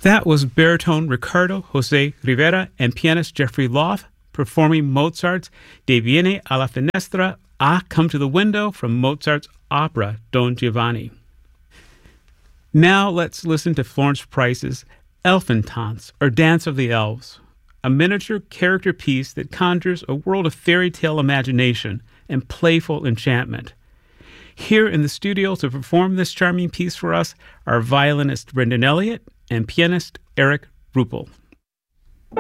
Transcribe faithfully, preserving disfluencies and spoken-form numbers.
That was baritone Ricardo Jose Rivera and pianist Jeffrey Loth performing Mozart's De Viene alla Finestra, Ah, Come to the Window from Mozart's opera Don Giovanni. Now let's listen to Florence Price's Elfentanz, or Dance of the Elves, a miniature character piece that conjures a world of fairy tale imagination and playful enchantment. Here in the studio to perform this charming piece for us are violinist Brendan Elliott and pianist Eric Ruppel.